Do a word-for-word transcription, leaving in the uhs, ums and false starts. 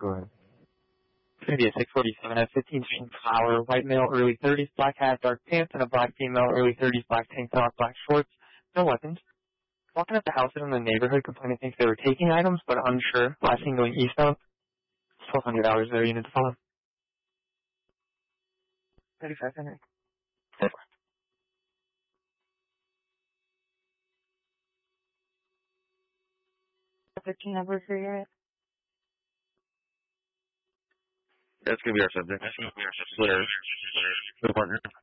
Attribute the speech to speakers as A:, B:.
A: Go ahead.
B: It's going to be a six forty-seven at fifteen Street Flower, white male, early thirties, black hat, dark pants, and a black female, early thirties, black tank top, black shorts, no weapons. Walking up the houses in the neighborhood, complaining thinks they were taking items, but unsure. Last seen going eastbound. twelve hundred hours there, unit to follow. thirty-five hundred. fifteen numbers for you.
C: That's going to be our subject. That's going to be our subject. Slayer. The partner.